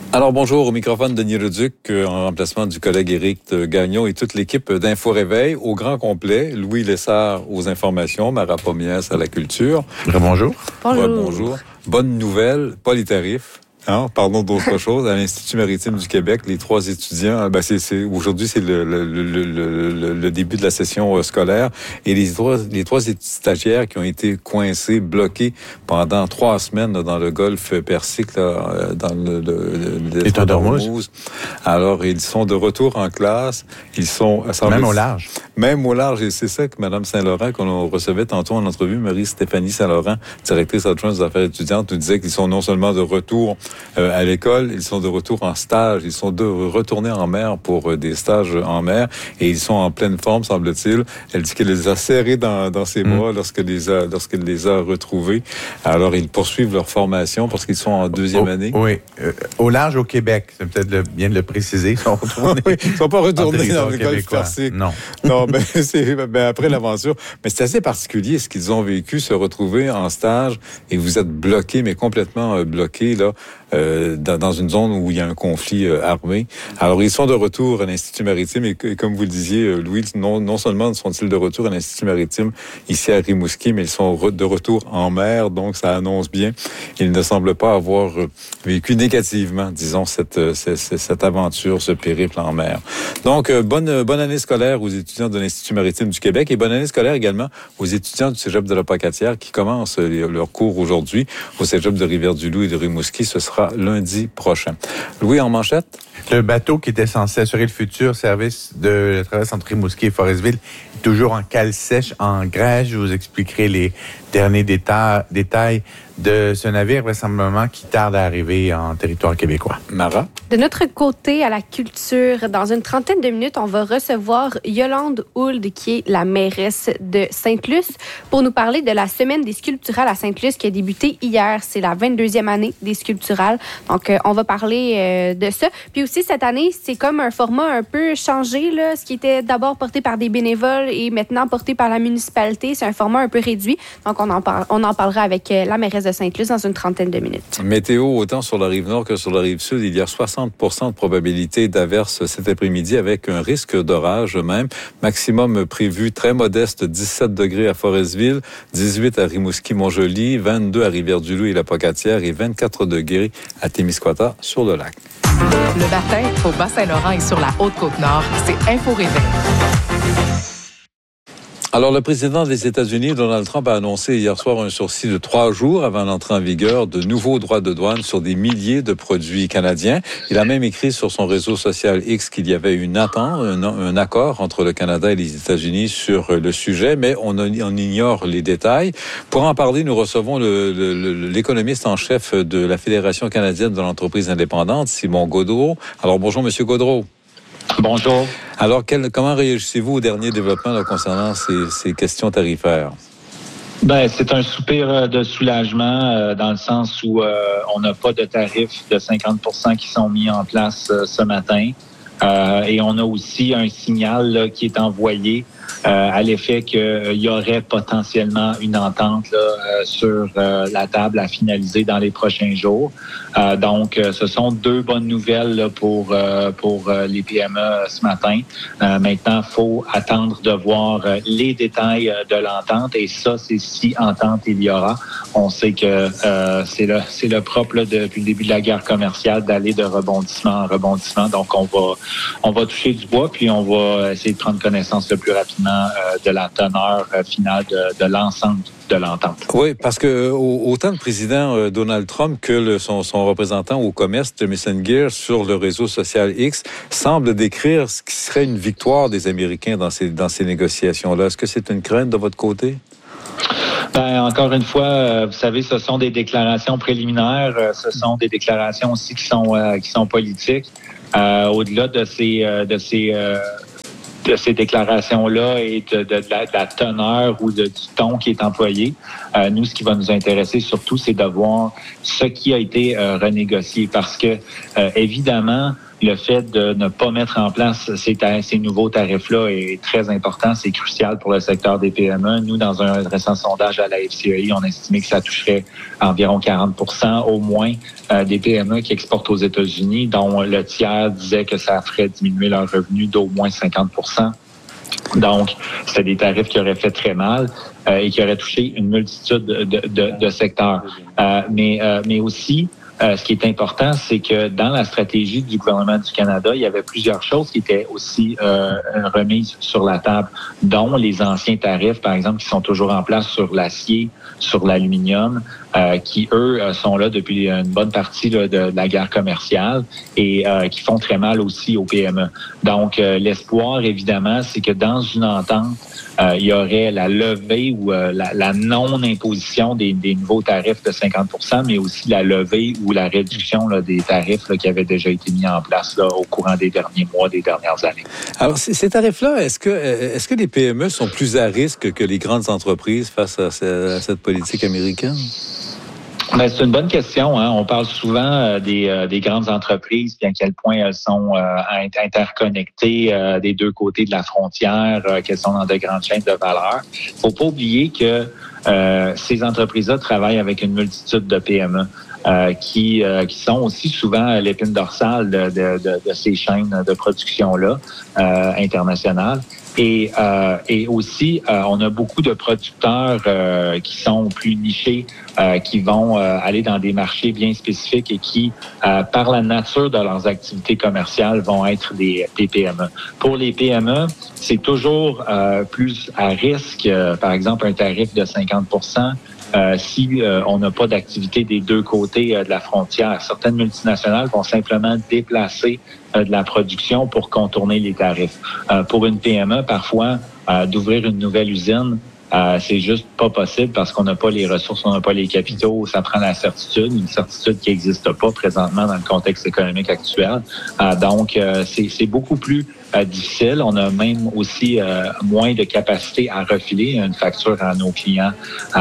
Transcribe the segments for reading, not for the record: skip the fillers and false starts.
Alors bonjour, au microphone Denis Leduc, en remplacement du collègue Éric Gagnon et toute l'équipe d'Info Réveil au grand complet. Louis Lessard aux informations, Mara Pomiès à la culture. Bonjour. Bonjour. Bonne nouvelle, pas les tarifs. Pardon d'autre chose. À l'Institut maritime du Québec, les 3 étudiants, aujourd'hui, c'est le début de la session scolaire. Et les trois stagiaires qui ont été coincés, bloqués pendant 3 semaines là, dans le golfe Persique, là, dans l'État d'Ormuz. Alors, ils sont de retour en classe. Ils sont... Même au large. Même au large. Et c'est ça que Mme Saint-Laurent, qu'on recevait tantôt en entrevue, Marie-Stéphanie Saint-Laurent, directrice adjointe des affaires étudiantes, nous disait qu'ils sont non seulement de retour à l'école, ils sont de retour en stage, ils sont retournés en mer pour des stages en mer et ils sont en pleine forme, semble-t-il. Elle dit qu'elle les a serrés dans ses bras lorsqu'elle les a retrouvés. Alors, ils poursuivent leur formation parce qu'ils sont en 2e année. Oui, au large au Québec, c'est peut-être bien de le préciser. Ils sont retournés. Ils ne sont pas retournés dans le golfe Persique. Non. Non, c'est après l'aventure. Mais c'est assez particulier ce qu'ils ont vécu, se retrouver en stage et vous êtes bloqués, mais complètement bloqués, là. Dans une zone où il y a un conflit armé. Alors, ils sont de retour à l'Institut maritime et comme vous le disiez, Louis, non seulement sont-ils de retour à l'Institut maritime ici à Rimouski, mais ils sont de retour en mer, donc ça annonce bien. Ils ne semblent pas avoir vécu négativement, disons, cette aventure, ce périple en mer. Donc, bonne année scolaire aux étudiants de l'Institut maritime du Québec et bonne année scolaire également aux étudiants du Cégep de la Pocatière qui commencent leur cours aujourd'hui au Cégep de Rivière-du-Loup et de Rimouski. Ce sera lundi prochain. Louis, en manchette? Le bateau qui était censé assurer le futur service de la traversée entre Rimouski et Forestville est toujours en cale sèche en grèce. Je vous expliquerai les derniers détails de ce navire, vraisemblablement, qui tarde à arriver en territoire québécois. Mara? De notre côté, à la culture, dans une trentaine de minutes, on va recevoir Yolande Hould, qui est la mairesse de Sainte-Luce, pour nous parler de la Semaine des sculpturales à Sainte-Luce qui a débuté hier. C'est la 22e année des sculpturales. Donc, on va parler de ça. Puis aussi, cette année, c'est comme un format un peu changé, là. Ce qui était d'abord porté par des bénévoles et maintenant porté par la municipalité. C'est un format un peu réduit. Donc, on en parlera avec la mairesse de Sainte-Luce dans une trentaine de minutes. Météo, autant sur la rive nord que sur la rive sud, il y a 60% de probabilité d'averse cet après-midi avec un risque d'orage même. Maximum prévu très modeste, 17 degrés à Forestville, 18 à Rimouski-Montjoly, 22 à Rivière-du-Loup et la Pocatière et 24 degrés à Témiscouata sur le lac. Le matin, au Bas-Saint-Laurent et sur la Haute-Côte-Nord, c'est Info Réveil. Alors, le président des États-Unis, Donald Trump, a annoncé hier soir un sursis de 3 jours avant l'entrée en vigueur de nouveaux droits de douane sur des milliers de produits canadiens. Il a même écrit sur son réseau social X qu'il y avait une attente, un accord entre le Canada et les États-Unis sur le sujet, mais on ignore les détails. Pour en parler, nous recevons l'économiste en chef de la Fédération canadienne de l'entreprise indépendante, Simon Gaudreault. Alors, bonjour, Monsieur Gaudreault. Bonjour. Alors, comment réagissez-vous aux derniers développements là, concernant ces questions tarifaires? C'est un soupir de soulagement dans le sens où on n'a pas de tarifs de 50% qui sont mis en place ce matin. Et on a aussi un signal là, qui est envoyé à l'effet qu'il y aurait potentiellement une entente là, sur la table à finaliser dans les prochains jours. Donc, ce sont 2 bonnes nouvelles là, pour les PME ce matin. Maintenant, il faut attendre de voir les détails de l'entente et ça, c'est si entente il y aura. On sait que c'est le propre là, depuis le début de la guerre commerciale d'aller de rebondissement en rebondissement. Donc, on va toucher du bois puis on va essayer de prendre connaissance le plus rapidement de la teneur finale de l'ensemble de l'entente. Oui, parce que autant le président Donald Trump que son représentant au commerce, Jamieson Geer, sur le réseau social X, semble décrire ce qui serait une victoire des Américains dans ces négociations-là. Est-ce que c'est une crainte de votre côté? Encore une fois, vous savez, ce sont des déclarations préliminaires, ce sont des déclarations aussi qui sont politiques. Au-delà de ces déclarations-là et de la teneur ou du ton qui est employé. Nous, ce qui va nous intéresser surtout, c'est de voir ce qui a été renégocié parce que, évidemment, le fait de ne pas mettre en place ces nouveaux tarifs-là est très important. C'est crucial pour le secteur des PME. Nous, dans un récent sondage à la FCEI, on estimait que ça toucherait environ 40% au moins des PME qui exportent aux États-Unis, dont le tiers disait que ça ferait diminuer leurs revenus d'au moins 50%. Donc, c'est des tarifs qui auraient fait très mal et qui auraient touché une multitude de secteurs. Mais aussi, ce qui est important, c'est que dans la stratégie du gouvernement du Canada, il y avait plusieurs choses qui étaient aussi remises sur la table, dont les anciens tarifs, par exemple, qui sont toujours en place sur l'acier, sur l'aluminium, qui, eux, sont là depuis une bonne partie là, de la guerre commerciale et qui font très mal aussi aux PME. Donc, l'espoir, évidemment, c'est que dans une entente, il y aurait la levée ou la non-imposition des nouveaux tarifs de 50%, mais aussi la levée ou la réduction là, des tarifs là, qui avaient déjà été mis en place là, au courant des derniers mois, des dernières années. Alors, ces tarifs-là, est-ce que les PME sont plus à risque que les grandes entreprises face à cette politique américaine? Ben, c'est une bonne question. Hein. On parle souvent des grandes entreprises, puis à quel point elles sont interconnectées des deux côtés de la frontière, qu'elles sont dans de grandes chaînes de valeur. Faut pas oublier que ces entreprises-là travaillent avec une multitude de PME. Qui sont aussi souvent l'épine dorsale de ces chaînes de production-là internationales. Et aussi, on a beaucoup de producteurs qui sont plus nichés, qui vont aller dans des marchés bien spécifiques et qui, par la nature de leurs activités commerciales, vont être des PME. Pour les PME, c'est toujours plus à risque, par exemple, un tarif de 50%. Si on n'a pas d'activité des deux côtés de la frontière. Certaines multinationales vont simplement déplacer de la production pour contourner les tarifs. Pour une PME, parfois, d'ouvrir une nouvelle usine, c'est juste pas possible parce qu'on n'a pas les ressources, on n'a pas les capitaux, ça prend la certitude, une certitude qui n'existe pas présentement dans le contexte économique actuel. Donc, c'est beaucoup plus difficile. On a même aussi moins de capacité à refiler une facture à nos clients.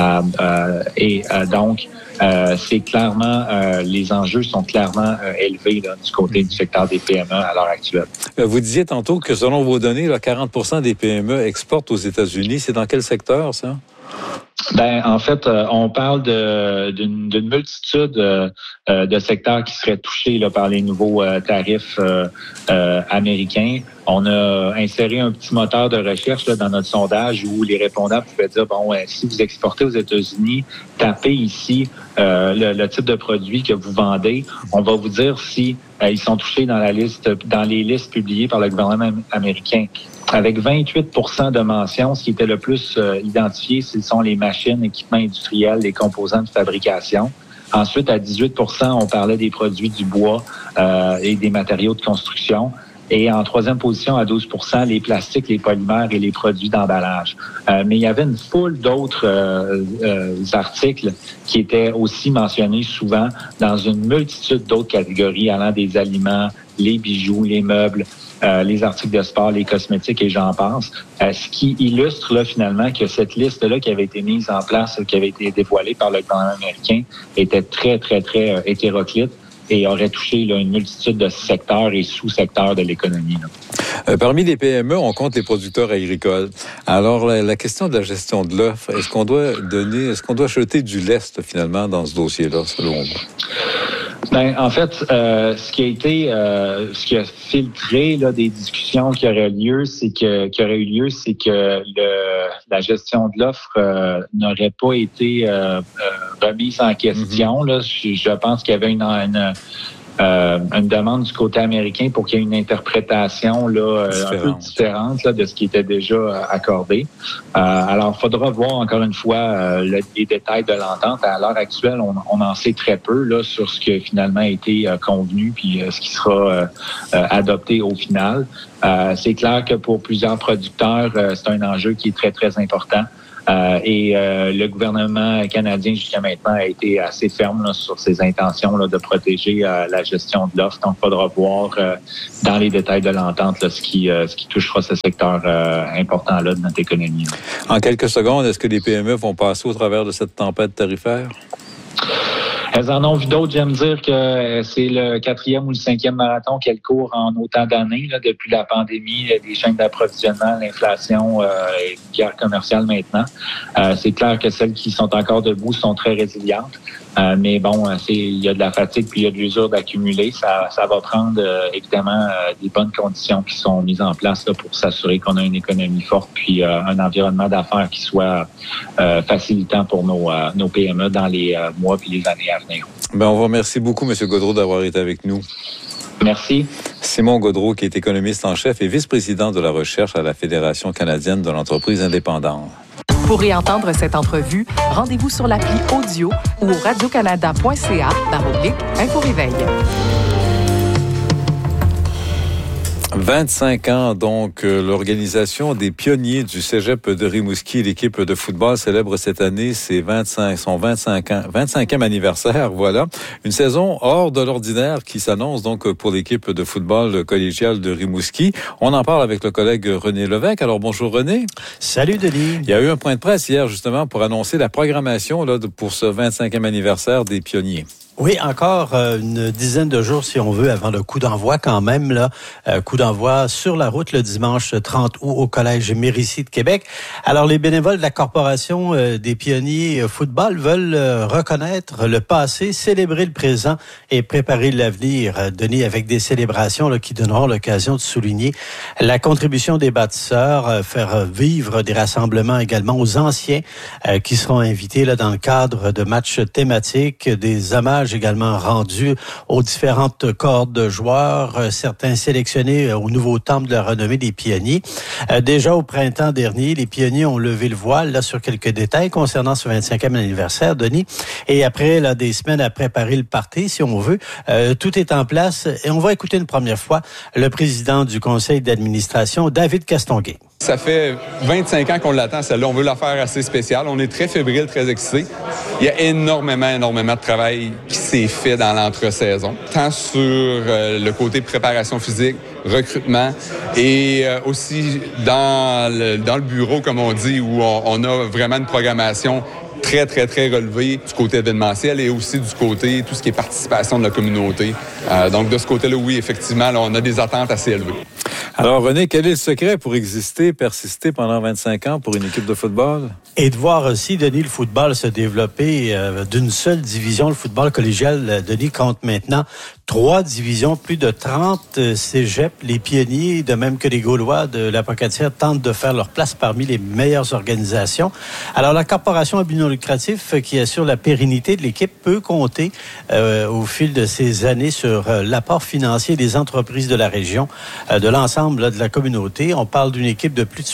Donc, c'est clairement, les enjeux sont clairement élevés là, du côté du secteur des PME à l'heure actuelle. Vous disiez tantôt que selon vos données, là, 40% des PME exportent aux États-Unis. C'est dans quel secteur, ça? Ben, en fait, on parle d'une multitude de secteurs qui seraient touchés là, par les nouveaux tarifs américains. On a inséré un petit moteur de recherche là, dans notre sondage où les répondants pouvaient dire, bon, si vous exportez aux États-Unis, tapez ici le type de produit que vous vendez. On va vous dire si ils sont touchés dans les listes publiées par le gouvernement américain. Avec 28% de mentions, ce qui était le plus identifié, ce sont les machines, équipements industriels, les composants de fabrication. Ensuite, à 18%, on parlait des produits du bois et des matériaux de construction. Et en troisième position, à 12%, les plastiques, les polymères et les produits d'emballage. Mais il y avait une foule d'autres articles qui étaient aussi mentionnés souvent dans une multitude d'autres catégories allant des aliments, les bijoux, les meubles, les articles de sport, les cosmétiques et j'en passe. Ce qui illustre là finalement que cette liste-là qui avait été mise en place, qui avait été dévoilée par le gouvernement américain, était très, très, très hétéroclite et aurait touché là, une multitude de secteurs et sous-secteurs de l'économie. Parmi les PME, on compte les producteurs agricoles. Alors, la question de la gestion de l'offre, est-ce qu'on doit jeter du lest finalement dans ce dossier-là, selon vous? Ben, en fait, ce qui a filtré là, des discussions qui auraient eu lieu, c'est que la gestion de l'offre n'aurait pas été remise en question. Là. Je pense qu'il y avait une demande du côté américain pour qu'il y ait une interprétation là, un peu différente là, de ce qui était déjà accordé. Alors, il faudra voir encore une fois les détails de l'entente. À l'heure actuelle, on en sait très peu là, sur ce qui a finalement été convenu puis ce qui sera adopté au final. C'est clair que pour plusieurs producteurs, c'est un enjeu qui est très, très important. Et le gouvernement canadien, jusqu'à maintenant, a été assez ferme là, sur ses intentions là, de protéger la gestion de l'offre. Donc, il faudra voir dans les détails de l'entente là, ce qui touchera ce secteur important-là de notre économie. Là. En quelques secondes, est-ce que les PME vont passer au travers de cette tempête tarifaire? Elles en ont vu d'autres. J'aime dire que c'est le 4e ou le 5e marathon qu'elles courent en autant d'années, là, depuis la pandémie, des chaînes d'approvisionnement, l'inflation et une guerre commerciale maintenant. C'est clair que celles qui sont encore debout sont très résilientes. Mais bon, il y a de la fatigue puis il y a de l'usure d'accumuler. Ça va prendre évidemment des bonnes conditions qui sont mises en place là, pour s'assurer qu'on a une économie forte puis un environnement d'affaires qui soit facilitant pour nos PME dans les mois puis les années à venir. On vous remercie beaucoup, M. Gaudreault, d'avoir été avec nous. Merci. Simon Gaudreault, qui est économiste en chef et vice-président de la recherche à la Fédération canadienne de l'entreprise indépendante. Pour réentendre cette entrevue, rendez-vous sur l'appli audio ou au radiocanada.ca/info-réveil. 25 ans, donc, l'organisation des pionniers du Cégep de Rimouski, l'équipe de football, célèbre cette année son 25e anniversaire, voilà. Une saison hors de l'ordinaire qui s'annonce donc pour l'équipe de football collégiale de Rimouski. On en parle avec le collègue René Lévesque. Alors, bonjour René. Salut Denis. Il y a eu un point de presse hier, justement, pour annoncer la programmation là, pour ce 25e anniversaire des pionniers. Oui, encore une dizaine de jours, si on veut, avant le coup d'envoi quand même. Là, coup d'envoi sur la route le dimanche 30 août au Collège Mérici de Québec. Alors, les bénévoles de la Corporation des pionniers football veulent reconnaître le passé, célébrer le présent et préparer l'avenir. Denis, avec des célébrations là, qui donneront l'occasion de souligner la contribution des bâtisseurs, faire vivre des rassemblements également aux anciens qui seront invités là dans le cadre de matchs thématiques, des hommages également rendus aux différentes cohortes de joueurs, certains sélectionnés au nouveau temple de la renommée des pionniers. Déjà au printemps dernier, les pionniers ont levé le voile là sur quelques détails concernant ce 25e anniversaire, Denis. Et après là, des semaines à préparer le party, si on veut, tout est en place. Et on va écouter une première fois le président du conseil d'administration, David Castonguay. Ça fait 25 ans qu'on l'attend, celle-là. On veut la faire assez spéciale. On est très fébrile, très excité. Il y a énormément de travail qui s'est fait dans l'entre-saison, tant sur le côté préparation physique, recrutement, et aussi dans le bureau, comme on dit, où on a vraiment une programmation très relevée du côté événementiel et aussi du côté tout ce qui est participation de la communauté. Donc, de ce côté-là, oui, effectivement, là, on a des attentes assez élevées. Alors, René, quel est le secret pour persister pendant 25 ans pour une équipe de football? Et de voir aussi, Denis, le football se développer d'une seule division. Le football collégial, Denis, compte maintenant 3 divisions, plus de 30 cégeps. Les pionniers, de même que les Gaulois de la Pocatière, tentent de faire leur place parmi les meilleures organisations. Alors, la corporation à but non lucratif qui assure la pérennité de l'équipe peut compter au fil de ces années sur l'apport financier des entreprises de la région, de l'ensemble là, de la communauté. On parle d'une équipe de plus de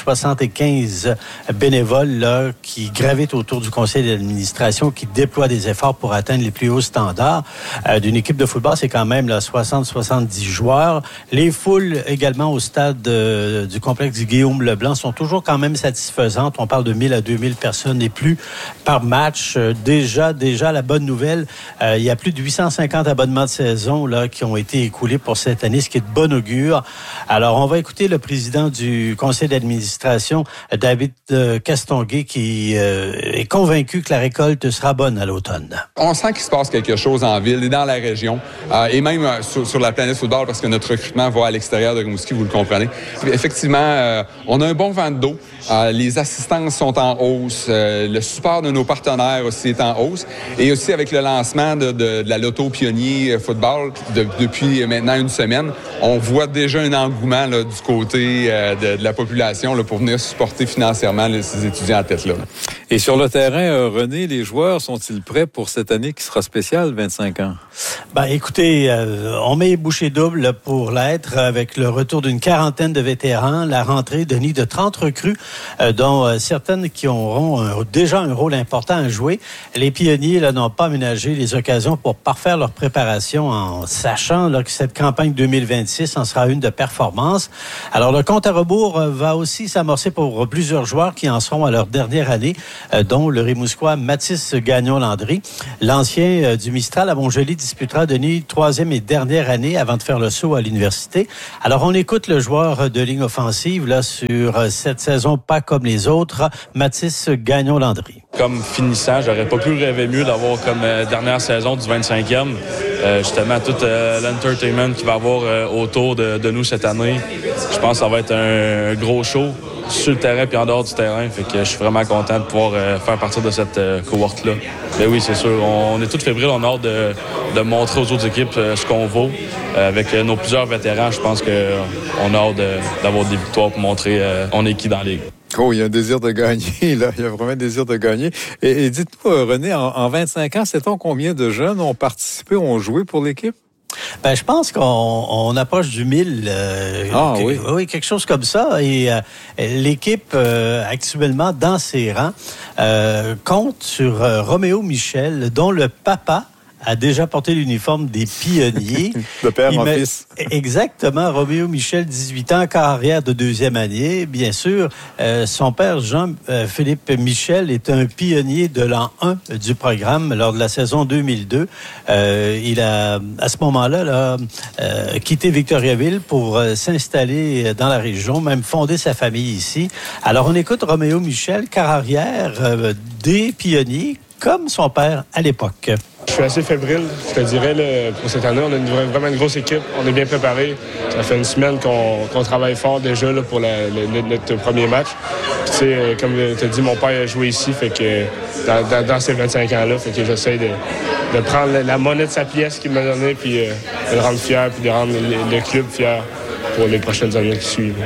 75 bénévoles là, qui gravitent autour du conseil d'administration, qui déploient des efforts pour atteindre les plus hauts standards. D'une équipe de football, c'est quand même 60-70 joueurs. Les foules également au stade du complexe Guillaume Leblanc sont toujours quand même satisfaisantes. On parle de 1000 à 2000 personnes et plus par match. Déjà, la bonne nouvelle, il y a plus de 850 abonnements de saison là, qui ont été écoulés pour cette année, ce qui est de bon augure. Alors, on va écouter le président du conseil d'administration, David Castonguay, qui est convaincu que la récolte sera bonne à l'automne. On sent qu'il se passe quelque chose en ville et dans la région, et même sur la planète football, parce que notre recrutement va à l'extérieur de Rimouski, vous le comprenez. Effectivement, on a un bon vent d'eau. Les assistances sont en hausse. Le support de nos partenaires aussi est en hausse. Et aussi avec le lancement de la Loto Pionnier Football depuis maintenant une semaine, on voit déjà un engouement là, du côté de la population là, pour venir supporter financièrement ces étudiants à tête-là. Et sur le terrain, René, les joueurs sont-ils prêts pour cette année qui sera spéciale, 25 ans? Écoutez, on met bouchée double pour l'être avec le retour d'une quarantaine de vétérans, la rentrée, Denis, de 30 recrues, dont certaines qui auront déjà un rôle important à jouer. Les pionniers là, n'ont pas ménagé les occasions pour parfaire leur préparation en sachant là, que cette campagne 2026 en sera une de performance. Alors, le compte à rebours va aussi s'amorcer pour plusieurs joueurs qui en seront à leur dernière année, dont le Rimouskois Mathis Gagnon-Landry. L'ancien du Mistral à Montjoly disputera, Denis, 3e et dernière année avant de faire le saut à l'université. Alors, on écoute le joueur de ligne offensive là sur cette saison pas comme les autres, Mathis Gagnon-Landry. Comme finissant, j'aurais pas pu rêver mieux d'avoir comme dernière saison du 25e. Justement, tout l'entertainment qu'il va y avoir autour de nous cette année. Je pense que ça va être un gros show sur le terrain puis en dehors du terrain. Fait que je suis vraiment content de pouvoir faire partie de cette cohorte-là. Mais oui, c'est sûr, on est tous fébriles. On a hâte de montrer aux autres équipes ce qu'on vaut. Avec nos plusieurs vétérans, je pense qu'on a hâte d'avoir des victoires pour montrer on est qui dans la ligue. Oh, il y a un désir de gagner, là. Il y a vraiment un désir de gagner. Et dites-nous, René, en 25 ans, sait-on combien de jeunes ont participé, ont joué pour l'équipe? Ben, je pense qu'on approche du 1000. Oui, quelque chose comme ça. Et l'équipe, actuellement, dans ses rangs, compte sur Roméo Michel, dont le papa a déjà porté l'uniforme des Pionniers. De père en fils. Exactement. Roméo Michel, 18 ans, carrière de deuxième année. Bien sûr, son père, Jean-Philippe Michel, est un pionnier de l'an 1 du programme lors de la saison 2002. Il a, à ce moment-là, quitté Victoriaville pour s'installer dans la région, même fonder sa famille ici. Alors, on écoute Roméo Michel, carrière des Pionniers, comme son père à l'époque. Je suis assez fébrile, je te dirais, là, pour cette année. On a vraiment une grosse équipe. On est bien préparés. Ça fait une semaine qu'on travaille fort déjà là, pour notre premier match. Puis, tu sais, comme tu as dit, mon père a joué ici, fait que dans ces 25 ans-là, fait que j'essaie de prendre la monnaie de sa pièce qu'il m'a donnée, puis de le rendre fier, puis de rendre le club fier pour les prochaines années qui suivent.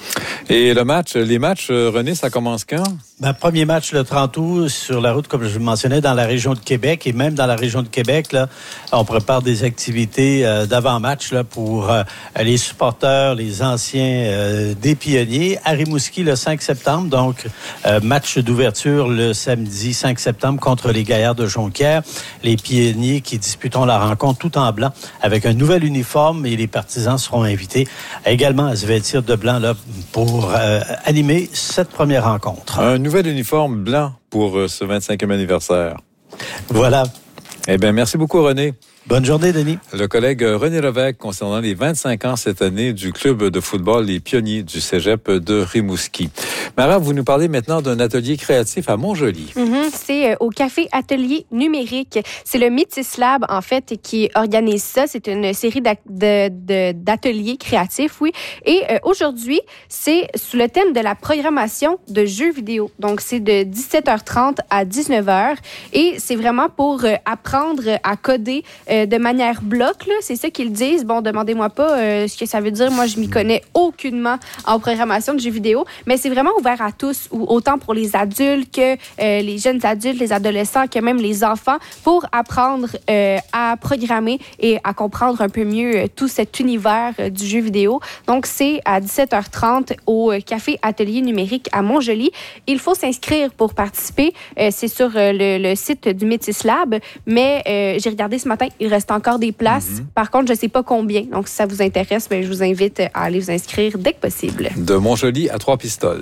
Et les matchs, René, ça commence quand? Premier match le 30 août sur la route, comme je le mentionnais, dans la région de Québec. Et même dans la région de Québec, là, on prépare des activités d'avant-match là, pour les supporters, les anciens des Pionniers. À Rimouski, le 5 septembre, donc match d'ouverture le samedi 5 septembre contre les Gaillards de Jonquière. Les Pionniers qui disputeront la rencontre tout en blanc avec un nouvel uniforme et les partisans seront invités également à se vêtir de blanc là, pour animer cette première rencontre. Un nouvel uniforme blanc pour ce 25e anniversaire. Voilà. Eh bien, merci beaucoup, René. Bonne journée, Denis. Le collègue René Lévesque concernant les 25 ans cette année du club de football Les Pionniers du Cégep de Rimouski. Mara, vous nous parlez maintenant d'un atelier créatif à Montjoly. C'est au Café Atelier Numérique. C'est le Métis Lab, en fait, qui organise ça. C'est une série d'ateliers créatifs, oui. Et aujourd'hui, c'est sous le thème de la programmation de jeux vidéo. Donc, c'est de 17h30 à 19h. Et c'est vraiment pour apprendre à coder de manière bloc, là. C'est ça qu'ils disent. Bon, demandez-moi pas ce que ça veut dire. Moi, je m'y connais aucunement en programmation de jeux vidéo. Mais c'est vraiment ouvert à tous, ou autant pour les adultes que les jeunes adultes, les adolescents, que même les enfants, pour apprendre à programmer et à comprendre un peu mieux tout cet univers du jeu vidéo. Donc, c'est à 17h30 au Café Atelier Numérique à Montjoly. Il faut s'inscrire pour participer. C'est sur le site du Métis Lab, mais j'ai regardé ce matin, il reste encore des places. Par contre, je ne sais pas combien. Donc, si ça vous intéresse, je vous invite à aller vous inscrire dès que possible. De Montjoly à Trois-Pistoles.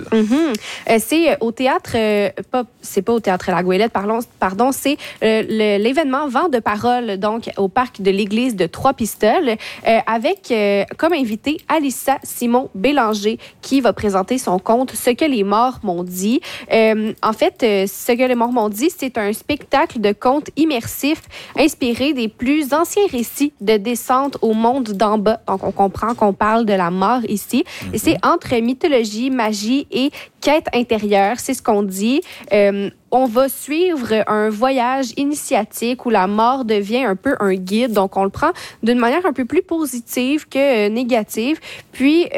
C'est au théâtre, c'est pas au théâtre La Goélette, pardon, c'est l'événement Vent de parole, donc au parc de l'église de Trois-Pistoles, avec comme invité Alissa Simon-Bélanger, qui va présenter son conte Ce que les morts m'ont dit. En fait, Ce que les morts m'ont dit, c'est un spectacle de contes immersif inspiré des plus anciens récits de descente au monde d'en bas. Donc, on comprend qu'on parle de la mort ici. Et c'est entre mythologie, magie et quête intérieure, c'est ce qu'on dit. On va suivre un voyage initiatique où la mort devient un peu un guide. Donc, on le prend d'une manière un peu plus positive que négative. Puis,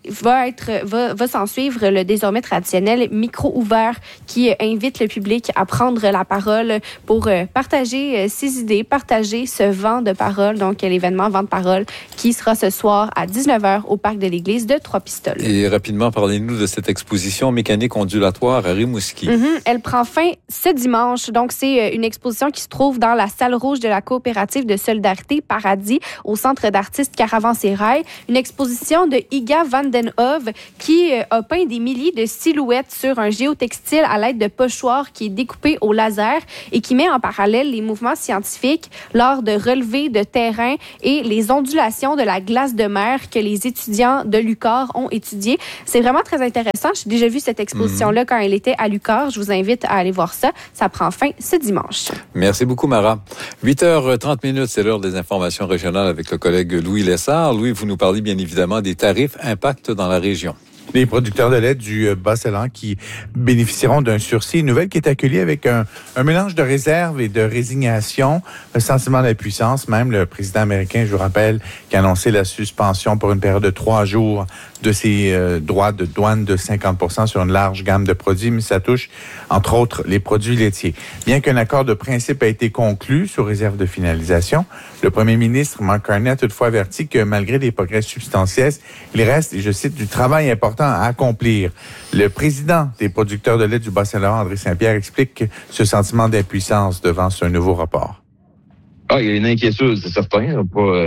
va s'en suivre le désormais traditionnel micro ouvert qui invite le public à prendre la parole pour partager ses idées, partager ce vent de parole. Donc, l'événement Vent de parole qui sera ce soir à 19h au parc de l'église de Trois-Pistoles. Et rapidement, parlez-nous de cette exposition mécanique ondulatoire à Rimouski. Elle prend fin ce dimanche. Donc, c'est une exposition qui se trouve dans la salle rouge de la coopérative de solidarité Paradis au centre d'artistes Caravansérail. Une exposition de Iga van den Hove qui a peint des milliers de silhouettes sur un géotextile à l'aide de pochoirs qui est découpé au laser et qui met en parallèle les mouvements scientifiques lors de relevés de terrain et les ondulations de la glace de mer que les étudiants de l'UQAR ont étudiées. C'est vraiment très intéressant. J'ai déjà vu cette exposition-là quand elle était à l'UQAR. Je vous invite à aller voir ça. Ça prend fin ce dimanche. Merci beaucoup, Mara. 8h30, c'est l'heure des informations régionales avec le collègue Louis Lessard. Louis, vous nous parlez bien évidemment des tarifs impact dans la région. Les producteurs de lait du Bas-Saint-Laurent qui bénéficieront d'un sursis. Une nouvelle qui est accueillie avec un mélange de réserve et de résignation, un sentiment d'impuissance. Même le président américain, je vous rappelle, qui a annoncé la suspension pour une période de 3 jours de ses droits de douane de 50% sur une large gamme de produits, mais ça touche, entre autres, les produits laitiers. Bien qu'un accord de principe a été conclu sous réserve de finalisation, le premier ministre, Mark Carney, a toutefois averti que malgré des progrès substantiels, il reste, et je cite, du travail important à accomplir. Le président des producteurs de lait du Bas-Saint-Laurent, André Saint-Pierre, explique ce sentiment d'impuissance devant ce nouveau rapport. Il y a une inquiétude, c'est certain.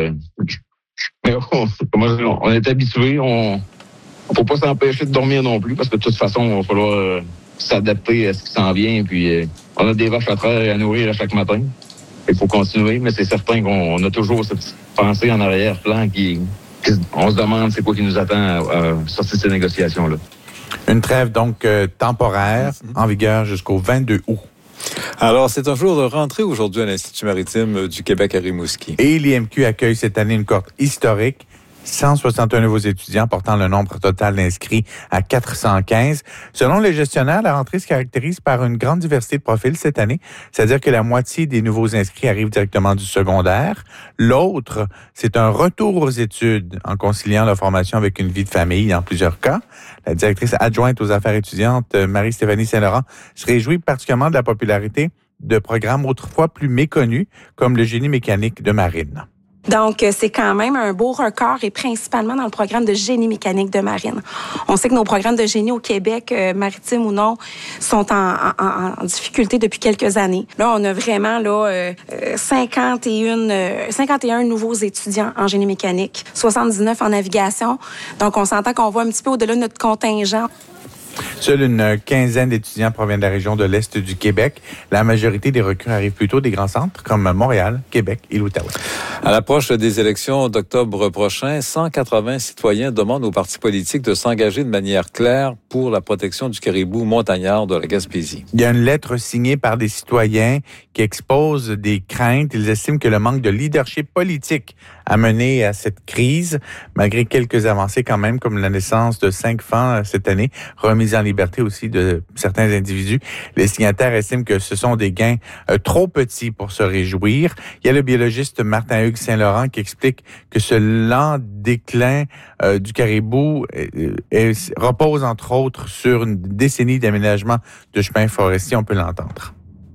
Mais on est habitué, on faut pas s'empêcher de dormir non plus, parce que de toute façon, il va falloir s'adapter à ce qui s'en vient. Puis on a des vaches à traire et à nourrir à chaque matin. Il faut continuer, mais c'est certain qu'on a toujours cette pensée en arrière-plan on se demande c'est quoi qui nous attend à sortir de ces négociations-là. Une trêve donc temporaire en vigueur jusqu'au 22 août. Alors, c'est un jour de rentrée aujourd'hui à l'Institut maritime du Québec à Rimouski. Et l'IMQ accueille cette année une cohorte historique. 161 nouveaux étudiants portant le nombre total d'inscrits à 415. Selon les gestionnaires, la rentrée se caractérise par une grande diversité de profils cette année. C'est-à-dire que la moitié des nouveaux inscrits arrivent directement du secondaire. L'autre, c'est un retour aux études en conciliant la formation avec une vie de famille dans plusieurs cas. La directrice adjointe aux affaires étudiantes, Marie-Stéphanie Saint-Laurent, se réjouit particulièrement de la popularité de programmes autrefois plus méconnus, comme le génie mécanique de marine. Donc, c'est quand même un beau record et principalement dans le programme de génie mécanique de marine. On sait que nos programmes de génie au Québec, maritime ou non, sont en difficulté depuis quelques années. Là, on a vraiment 51 nouveaux étudiants en génie mécanique, 79 en navigation. Donc, on s'entend qu'on va un petit peu au-delà de notre contingent. Seule une quinzaine d'étudiants proviennent de la région de l'Est du Québec. La majorité des recrues arrivent plutôt des grands centres comme Montréal, Québec et l'Outaouais. À l'approche des élections d'octobre prochain, 180 citoyens demandent aux partis politiques de s'engager de manière claire pour la protection du caribou montagnard de la Gaspésie. Il y a une lettre signée par des citoyens qui expose des craintes. Ils estiment que le manque de leadership politique a mené à cette crise, malgré quelques avancées quand même, comme la naissance de 5 enfants cette année, remise en liberté aussi de certains individus. Les signataires estiment que ce sont des gains trop petits pour se réjouir. Il y a le biologiste Martin-Hugues Saint-Laurent qui explique que ce lent déclin du caribou repose entre autres sur une décennie d'aménagement de chemins forestiers. On peut l'entendre.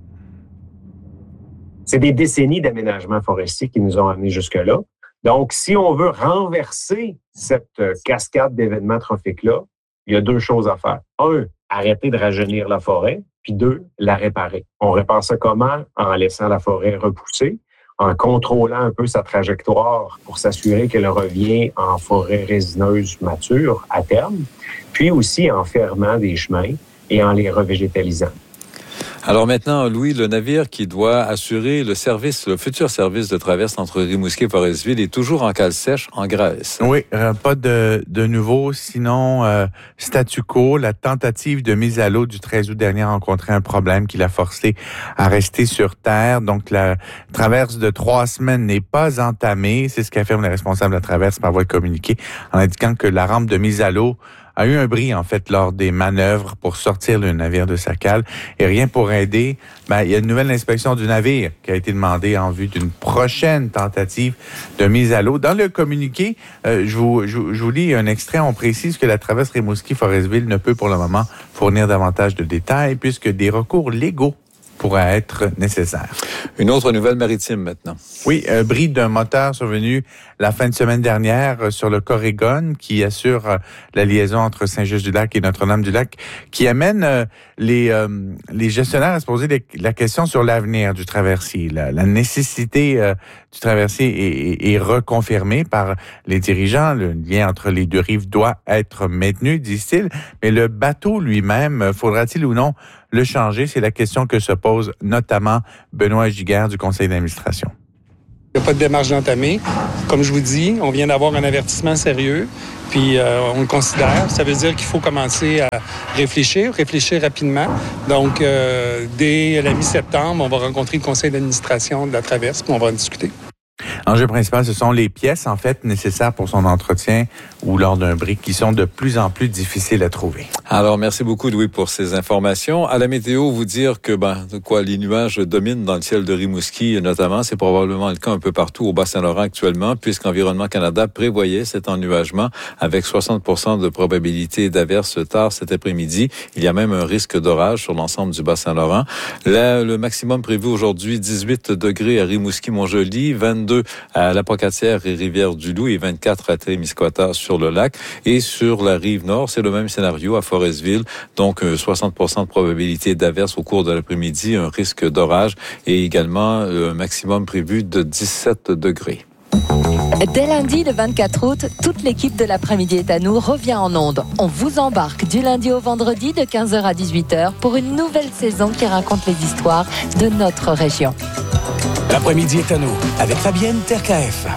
C'est des décennies d'aménagement forestier qui nous ont amenés jusque-là. Donc, si on veut renverser cette cascade d'événements trophiques-là, il y a 2 choses à faire. 1, arrêter de rajeunir la forêt, puis 2, la réparer. On répare ça comment? En laissant la forêt repousser, en contrôlant un peu sa trajectoire pour s'assurer qu'elle revient en forêt résineuse mature à terme, puis aussi en fermant des chemins et en les revégétalisant. Alors maintenant, Louis, le navire qui doit assurer le futur service de traverse entre Rimouski et Forestville est toujours en cale sèche en Grèce. Oui, pas de nouveau. Sinon, statu quo, la tentative de mise à l'eau du 13 août dernier a rencontré un problème qui l'a forcé à rester sur terre. Donc, la traverse de 3 semaines n'est pas entamée. C'est ce qu'affirme le responsable de la traverse par voie de communiqué, en indiquant que la rampe de mise à l'eau a eu un bris, en fait, lors des manœuvres pour sortir le navire de sa cale. Et rien pour aider, il y a une nouvelle inspection du navire qui a été demandée en vue d'une prochaine tentative de mise à l'eau. Dans le communiqué, je vous lis un extrait. On précise que la traverse Rimouski-Forestville ne peut pour le moment fournir davantage de détails puisque des recours légaux pourraient être nécessaires. Une autre nouvelle maritime maintenant. Oui, bris d'un moteur survenu la fin de semaine dernière sur le Corrigan qui assure la liaison entre Saint-Just-du-Lac et Notre-Dame-du-Lac qui amène les gestionnaires à se poser la question sur l'avenir du traversier. La nécessité du traversier est reconfirmée par les dirigeants. Le lien entre les 2 rives doit être maintenu, disent-ils. Mais le bateau lui-même, faudra-t-il ou non le changer? C'est la question que se pose notamment Benoît Giguère du conseil d'administration. Il n'y a pas de démarche d'entamer. Comme je vous dis, on vient d'avoir un avertissement sérieux, puis on le considère. Ça veut dire qu'il faut commencer à réfléchir rapidement. Donc, dès la mi-septembre, on va rencontrer le conseil d'administration de la Traverse, puis on va en discuter. L'enjeu principal, ce sont les pièces, en fait, nécessaires pour son entretien ou lors d'un brick qui sont de plus en plus difficiles à trouver. Alors, merci beaucoup, Louis, pour ces informations. À la météo, vous dire que, les nuages dominent dans le ciel de Rimouski, notamment. C'est probablement le cas un peu partout au Bas-Saint-Laurent actuellement, puisqu'Environnement Canada prévoyait cet ennuagement avec 60% de probabilité d'averse tard cet après-midi. Il y a même un risque d'orage sur l'ensemble du Bas-Saint-Laurent. Là, le maximum prévu aujourd'hui, 18 degrés à Rimouski-Montjoly, 22 à La Pocatière et Rivière-du-Loup et 24 à Témiscouata sur le lac. Et sur la rive nord, c'est le même scénario à Forestville. Donc, 60% de probabilité d'averse au cours de l'après-midi, un risque d'orage et également un maximum prévu de 17 degrés. Dès lundi, le 24 août, toute l'équipe de l'après-midi est à nous revient en ondes. On vous embarque du lundi au vendredi de 15h à 18h pour une nouvelle saison qui raconte les histoires de notre région. L'après-midi est à nous avec Fabienne Terkaef.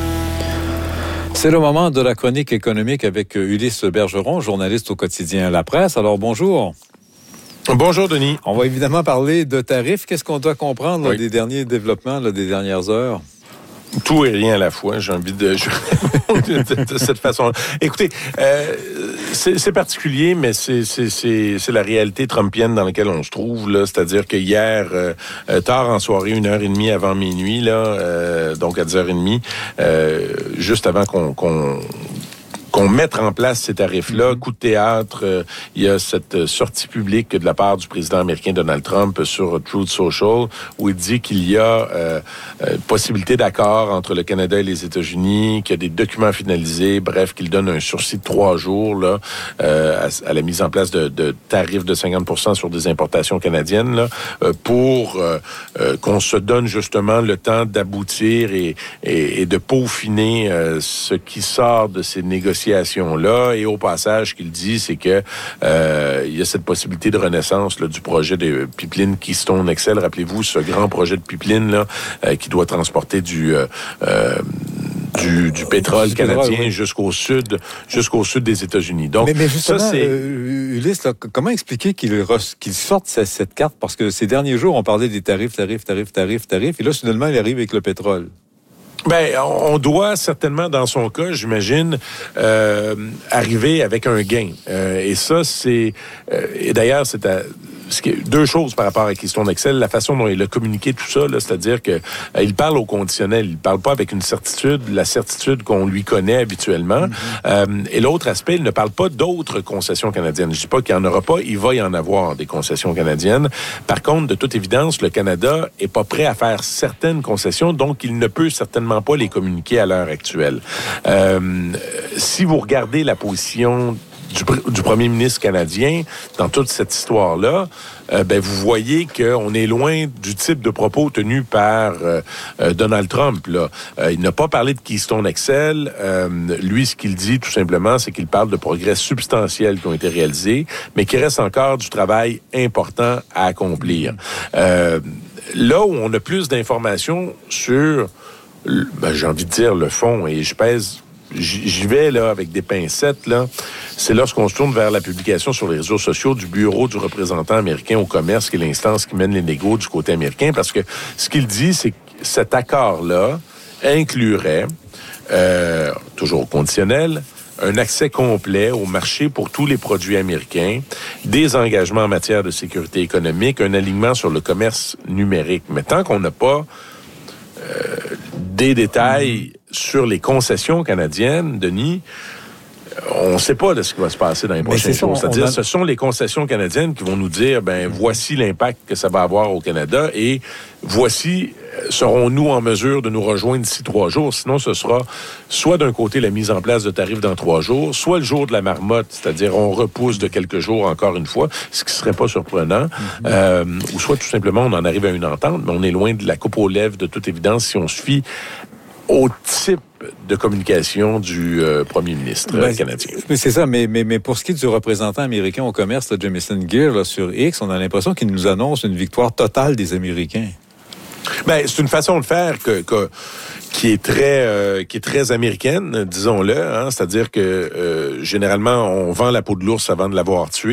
C'est le moment de la chronique économique avec Ulysse Bergeron, journaliste au quotidien La Presse. Alors, bonjour. Bonjour, Denis. On va évidemment parler de tarifs. Qu'est-ce qu'on doit comprendre des derniers développements des dernières heures? Tout et rien à la fois, j'ai envie de cette façon. Écoutez, c'est particulier, mais c'est la réalité trumpienne dans laquelle on se trouve là. C'est-à-dire que hier, tard en soirée, 1h30 avant minuit, là, donc à 10h30, juste avant qu'on mette en place ces tarifs-là. Coup de théâtre, il y a cette sortie publique de la part du président américain Donald Trump sur Truth Social où il dit qu'il y a possibilité d'accord entre le Canada et les États-Unis, qu'il y a des documents finalisés, bref, qu'il donne un sursis de 3 jours là, à la mise en place de tarifs de 50% sur des importations canadiennes là, pour qu'on se donne justement le temps d'aboutir et de peaufiner ce qui sort de ces négociations là, et au passage, ce qu'il dit, c'est que il y a cette possibilité de renaissance là, du projet de pipeline Keystone XL. Rappelez-vous, ce grand projet de pipeline là, qui doit transporter du pétrole canadien oui. jusqu'au sud des États-Unis. Donc, mais justement, ça, Ulysse, là, comment expliquer qu'il sorte cette carte? Parce que ces derniers jours, on parlait des tarifs, et là, soudainement, il arrive avec le pétrole. Ben, on doit certainement, dans son cas, j'imagine, arriver avec un gain. Et ça, c'est... et d'ailleurs, c'est deux choses par rapport à Keystone XL, la façon dont il a communiqué tout ça, là, c'est-à-dire que il parle au conditionnel, il parle pas avec une certitude, la certitude qu'on lui connaît habituellement. Et l'autre aspect, il ne parle pas d'autres concessions canadiennes. Je dis pas qu'il y en aura pas, il va y en avoir des concessions canadiennes. Par contre, de toute évidence, le Canada est pas prêt à faire certaines concessions, donc il ne peut certainement pas les communiquer à l'heure actuelle. Si vous regardez la position du premier ministre canadien dans toute cette histoire-là, vous voyez qu'on est loin du type de propos tenus par Donald Trump. Là. Il n'a pas parlé de Keystone XL. Lui, ce qu'il dit, tout simplement, c'est qu'il parle de progrès substantiels qui ont été réalisés, mais qu'il reste encore du travail important à accomplir. Là où on a plus d'informations sur, j'ai envie de dire, le fond, et j'y vais là avec des pincettes, là. C'est lorsqu'on se tourne vers la publication sur les réseaux sociaux du bureau du représentant américain au commerce, qui est l'instance qui mène les négos du côté américain, parce que ce qu'il dit, c'est que cet accord-là inclurait, toujours conditionnel, un accès complet au marché pour tous les produits américains, des engagements en matière de sécurité économique, un alignement sur le commerce numérique. Mais tant qu'on n'a pas des détails sur les concessions canadiennes, Denis, on ne sait pas de ce qui va se passer dans les prochains jours. C'est-à-dire, ce sont les concessions canadiennes qui vont nous dire, voici l'impact que ça va avoir au Canada et voici, serons-nous en mesure de nous rejoindre d'ici 3 jours? Sinon, ce sera soit d'un côté la mise en place de tarifs dans 3 jours, soit le jour de la marmotte, c'est-à-dire on repousse de quelques jours encore une fois, ce qui serait pas surprenant, ou soit tout simplement on en arrive à une entente, mais on est loin de la coupe aux lèvres de toute évidence si on se fie au type de communication du premier ministre canadien. C'est ça, mais pour ce qui est du représentant américain au commerce, Jamieson Geer, là, sur X, on a l'impression qu'il nous annonce une victoire totale des Américains. Ben, c'est une façon de faire qui est très américaine, disons-le. Hein? C'est-à-dire que généralement, on vend la peau de l'ours avant de l'avoir tué.